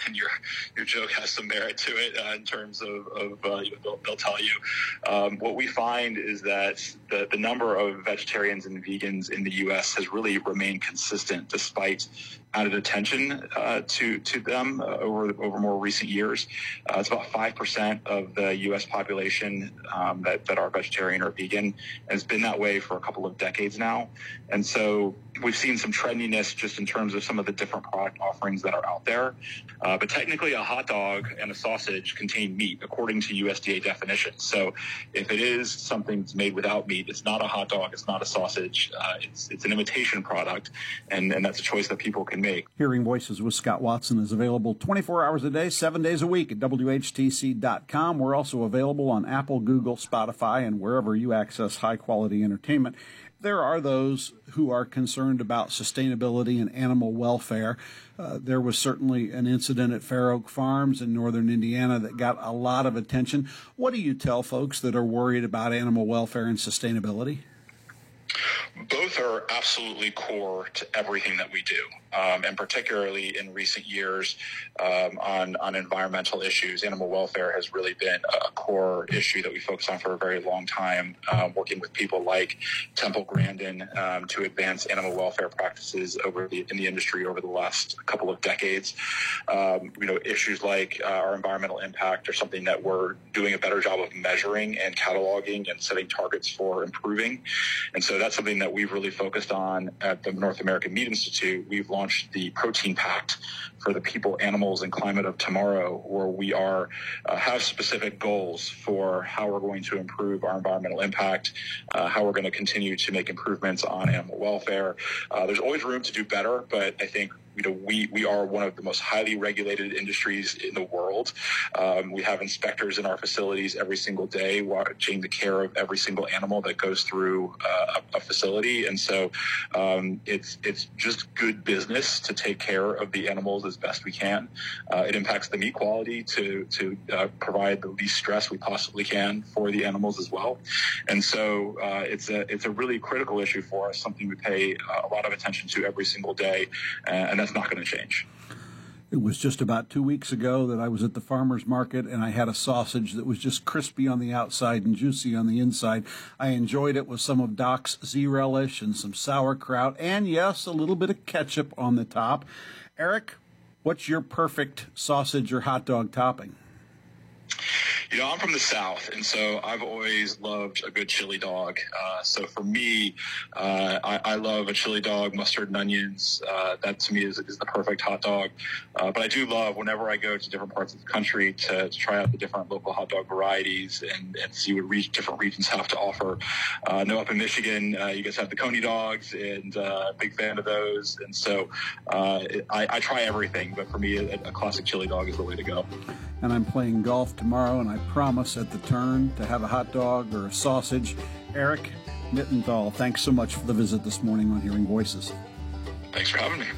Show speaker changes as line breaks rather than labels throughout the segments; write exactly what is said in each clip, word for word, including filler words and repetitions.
and your your joke has some merit to it uh, in terms of, of uh, you know, they'll, they'll tell you. Um, what we find is that the, the number of vegetarians and vegans in the U S has really remained consistent despite added attention uh, to to them uh, over over more recent years. Uh, it's about five percent of the U S population um, that, that are vegetarian or vegan, and it's been that way for a couple of decades now. And so we've seen some trendiness just in terms of some of the different product offerings that are out there. Uh, but technically, a hot dog and a sausage contain meat according to U S D A definitions. So if it is something that's made without meat, it's not a hot dog, it's not a sausage, uh, it's it's an imitation product, and, and that's a choice that people can make.
Hearing Voices with Scott Watson is available twenty-four hours a day, seven days a week at W H T C dot com. We're also available on Apple, Google, Spotify, and wherever you access high-quality entertainment. There are those who are concerned about sustainability and animal welfare. Uh, there was certainly an incident at Fair Oak Farms in northern Indiana that got a lot of attention. What do you tell folks that are worried about animal welfare and sustainability?
Both are absolutely core to everything that we do, um, and particularly in recent years um, on, on environmental issues. Animal welfare has really been a core issue that we focus on for a very long time, uh, working with people like Temple Grandin um, to advance animal welfare practices over the, in the industry over the last couple of decades. Um, you know, issues like uh, our environmental impact are something that we're doing a better job of measuring and cataloging and setting targets for improving. And so that's something that we've really focused on at the North American Meat Institute. We've launched the Protein Pact for the People, Animals, and Climate of Tomorrow, where we are uh, have specific goals for how we're going to improve our environmental impact, uh, how we're going to continue to make improvements on animal welfare. Uh, there's always room to do better, but I think you know, we, we are one of the most highly regulated industries in the world. Um, we have inspectors in our facilities every single day watching the care of every single animal that goes through uh, a, a facility. And so um, it's it's just good business to take care of the animals as best we can. Uh, it impacts the meat quality to, to uh, provide the least stress we possibly can for the animals as well. And so uh, it's a it's a really critical issue for us, something we pay uh, a lot of attention to every single day. Uh, and that's not going to change.
It was just about two weeks ago that I was at the farmer's market and I had a sausage that was just crispy on the outside and juicy on the inside. I enjoyed it with some of Doc's Z-Relish and some sauerkraut and, yes, a little bit of ketchup on the top. Eric, what's your perfect sausage or hot dog topping?
You know, I'm from the South, and so I've always loved a good chili dog. Uh, so for me, uh, I, I love a chili dog, mustard and onions. Uh, that to me is, is the perfect hot dog. Uh, but I do love, whenever I go to different parts of the country, to, to try out the different local hot dog varieties and, and see what re- different regions have to offer. Uh, I know up in Michigan, uh, you guys have the Coney dogs, and uh, big fan of those. And so uh, I, I try everything, but for me, a, a classic chili dog is the way to go.
And I'm playing golf tomorrow, and I promise at the turn to have a hot dog or a sausage. Eric Mittenthal, thanks so much for the visit this morning on Hearing Voices.
Thanks for having me.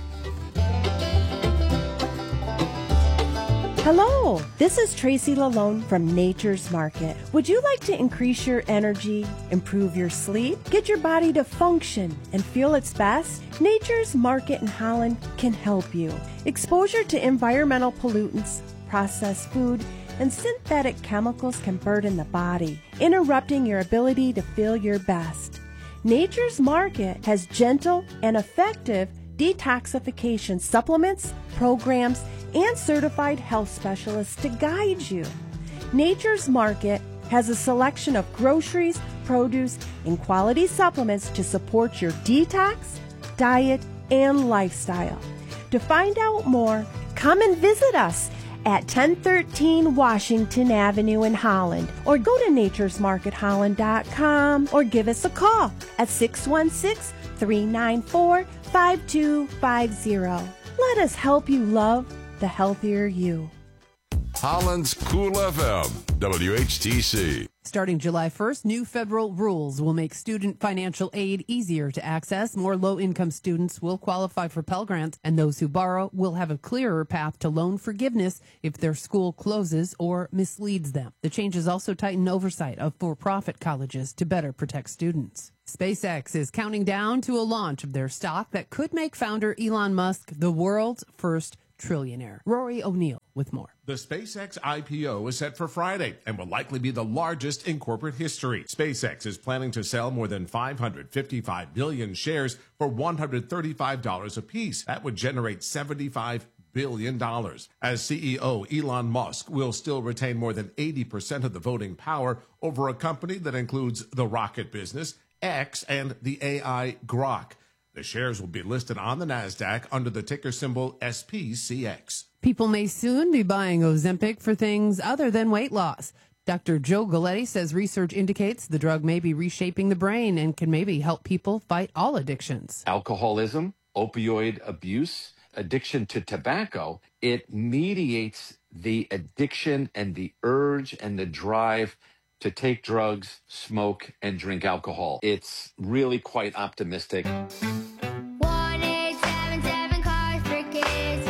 Hello, this is Tracy Lalone from Nature's Market. Would you like to increase your energy, improve your sleep, get your body to function and feel its best? Nature's Market in Holland can help you. Exposure to environmental pollutants, processed food, and synthetic chemicals can burden the body, interrupting your ability to feel your best. Nature's Market has gentle and effective detoxification supplements, programs, and certified health specialists to guide you. Nature's Market has a selection of groceries, produce, and quality supplements to support your detox, diet, and lifestyle. To find out more, come and visit us at ten thirteen Washington Avenue in Holland, or go to natures market holland dot com, or give us a call at six one six, three nine four, five two five zero. Let us help you love the healthier you.
Holland's Cool F M, W H T C.
Starting July first, new federal rules will make student financial aid easier to access. More low-income students will qualify for Pell Grants, and those who borrow will have a clearer path to loan forgiveness if their school closes or misleads them. The changes also tighten oversight of for-profit colleges to better protect students. SpaceX is counting down to a launch of their stock that could make founder Elon Musk the world's first trillionaire. Rory O'Neill with more.
The SpaceX I P O is set for Friday and will likely be the largest in corporate history. SpaceX is planning to sell more than five hundred fifty-five million shares for one hundred thirty-five dollars apiece. That would generate seventy-five billion dollars. As C E O, Elon Musk will still retain more than eighty percent of the voting power over a company that includes the rocket business, X, and the A I Grok. The shares will be listed on the NASDAQ under the ticker symbol S P C X.
People may soon be buying Ozempic for things other than weight loss. Doctor Joe Galletti says research indicates the drug may be reshaping the brain and can maybe help people fight all addictions.
Alcoholism, opioid abuse, addiction to tobacco, it mediates the addiction and the urge and the drive to take drugs, smoke, and drink alcohol. It's really quite optimistic.
one eight seven seven Cars for Kids,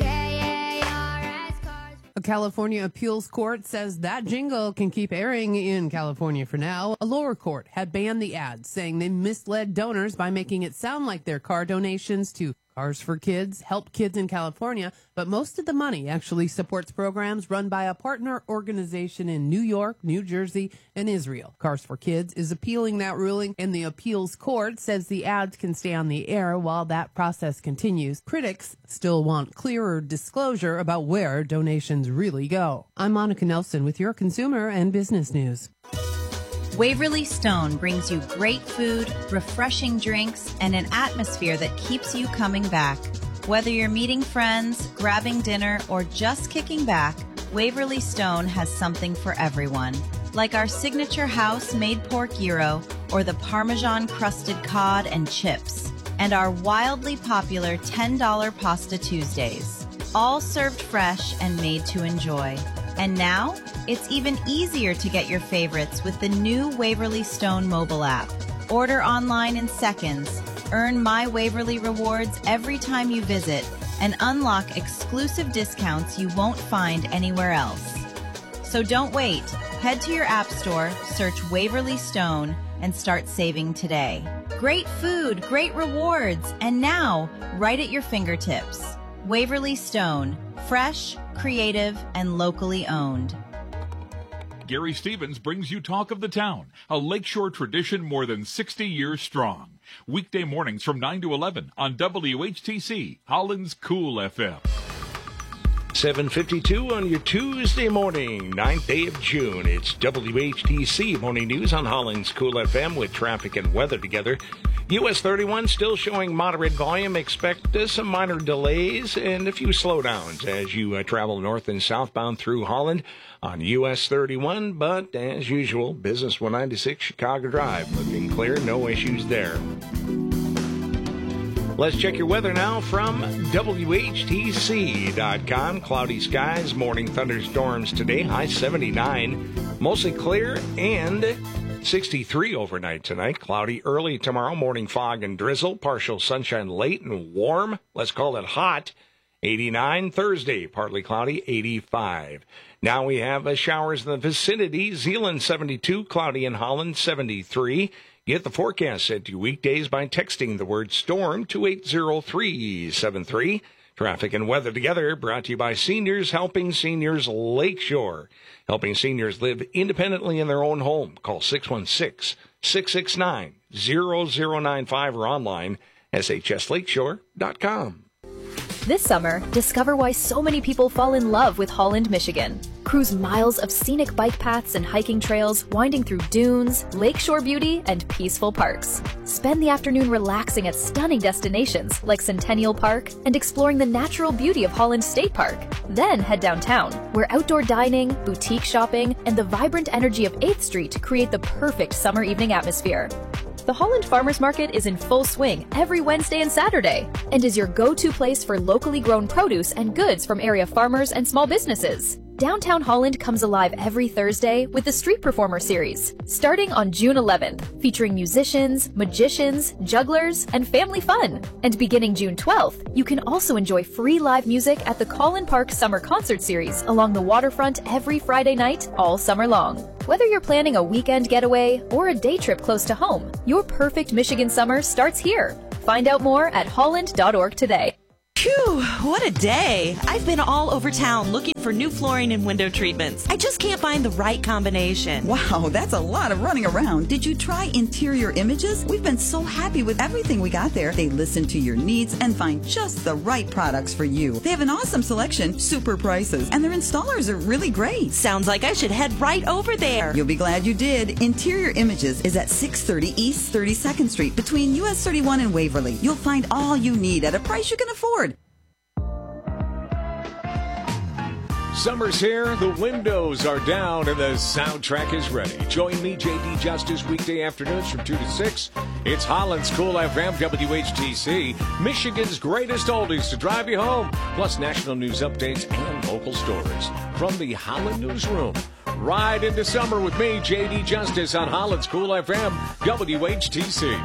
K A R S Cars.
A California appeals court says that jingle can keep airing in California for now. A lower court had banned the ads, saying they misled donors by making it sound like their car donations to Cars for Kids help kids in California, but most of the money actually supports programs run by a partner organization in New York, New Jersey, and Israel. Cars for Kids is appealing that ruling, and the appeals court says the ads can stay on the air while that process continues. Critics still want clearer disclosure about where donations really go. I'm Monica Nelson with your consumer and business news.
Waverly Stone brings you great food, refreshing drinks, and an atmosphere that keeps you coming back. Whether you're meeting friends, grabbing dinner, or just kicking back, Waverly Stone has something for everyone. Like our signature house-made pork gyro, or the Parmesan-crusted cod and chips, and our wildly popular ten dollar Pasta Tuesdays. All served fresh and made to enjoy. And now, it's even easier to get your favorites with the new Waverly Stone mobile app. Order online in seconds, earn My Waverly rewards every time you visit, and unlock exclusive discounts you won't find anywhere else. So don't wait. Head to your app store, search Waverly Stone, and start saving today. Great food, great rewards, and now, right at your fingertips. Waverly Stone, fresh, creative, and locally owned.
Gary Stevens brings you Talk of the Town, a lakeshore tradition more than sixty years strong. Weekday mornings from nine to eleven on W H T C, Holland's Cool F M.
seven fifty-two on your Tuesday morning, ninth day of June. It's W H T C Morning News on Holland's Cool F M with traffic and weather together. U S thirty-one still showing moderate volume. Expect uh, some minor delays and a few slowdowns as you uh, travel north and southbound through Holland on U S thirty-one. But as usual, Business one ninety-six Chicago Drive looking clear. No issues there. Let's check your weather now from W H T C dot com. Cloudy skies, morning thunderstorms today, high seventy-nine, mostly clear, and sixty-three overnight tonight. Cloudy early tomorrow, morning fog and drizzle, partial sunshine late and warm. Let's call it hot. eighty-nine Thursday, partly cloudy, eighty-five. Now we have uh, showers in the vicinity. Zeeland seventy-two, cloudy in Holland seventy-three. Get the forecast sent to you weekdays by texting the word storm to eight zero three seven three. Traffic and weather together brought to you by Seniors Helping Seniors Lakeshore. Helping seniors live independently in their own home. Call six one six, six six nine, zero zero nine five or online, S H S lakeshore dot com.
This summer, discover why so many people fall in love with Holland, Michigan. Cruise miles of scenic bike paths and hiking trails winding through dunes, lakeshore beauty, and peaceful parks. Spend the afternoon relaxing at stunning destinations like Centennial Park and exploring the natural beauty of Holland State Park. Then head downtown, where outdoor dining, boutique shopping, and the vibrant energy of eighth Street create the perfect summer evening atmosphere. The Holland Farmers Market is in full swing every Wednesday and Saturday and is your go-to place for locally grown produce and goods from area farmers and small businesses. Downtown Holland comes alive every Thursday with the Street Performer Series, starting on June eleventh, featuring musicians, magicians, jugglers, and family fun. And beginning June twelfth, you can also enjoy free live music at the Collin Park Summer Concert Series along the waterfront every Friday night all summer long. Whether you're planning a weekend getaway or a day trip close to home, your perfect Michigan summer starts here. Find out more at holland dot org today.
Phew!
Whew, what a day. I've been all over town looking for new flooring and window treatments. I just can't find the right combination.
Wow, that's a lot of running around. Did you try Interior Images? We've been so happy with everything we got there. They listen to your needs and find just the right products for you. They have an awesome selection, super prices, and their installers are really great.
Sounds like I should head right over there.
You'll be glad you did. Interior Images is at six thirty East thirty-second Street between U S thirty-one and Waverly. You'll find all you need at a price you can afford.
Summer's here, the windows are down, and the soundtrack is ready. Join me, J D Justice, weekday afternoons from two to six. It's Holland's Cool F M, W H T C, Michigan's greatest oldies to drive you home, plus national news updates and local stories. From the Holland Newsroom, ride into summer with me, J D Justice, on Holland's Cool F M, W H T C.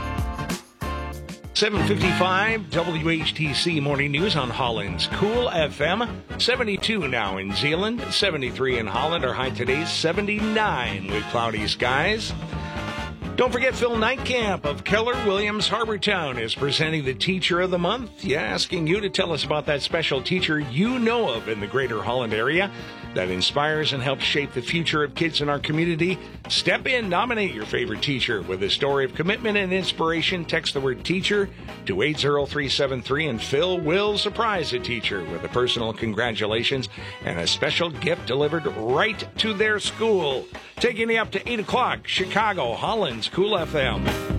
seven fifty-five W H T C Morning News on Holland's Cool F M. seventy-two now in Zeeland, seventy-three in Holland. Our high today is seventy-nine with cloudy skies. Don't forget, Phil Nightcamp of Keller Williams Harbortown is presenting the Teacher of the Month. Yeah, asking you to tell us about that special teacher you know of in the greater Holland area that inspires and helps shape the future of kids in our community. Step in, nominate your favorite teacher with a story of commitment and inspiration. Text the word teacher to eight zero three seven three, and Phil will surprise a teacher with a personal congratulations and a special gift delivered right to their school. Taking you up to eight o'clock, Chicago, Holland's Cool F M.